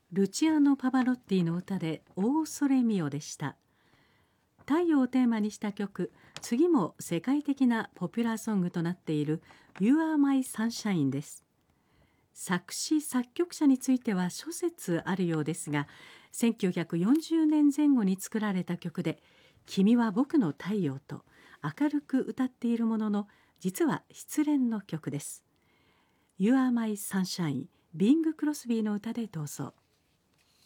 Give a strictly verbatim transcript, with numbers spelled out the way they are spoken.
ルチアーノ・パヴァロッティの歌でオーソレミオでした。太陽をテーマにした曲、次も世界的なポピュラーソングとなっている You Are My Sunshine です。作詞作曲者については諸説あるようですが、せんきゅうひゃくよんじゅうねんぜん後に作られた曲で、君は僕の太陽と明るく歌っているものの、実は失恋の曲です。 You Are My Sunshine、 ビング・クロスビーの歌でどうぞ。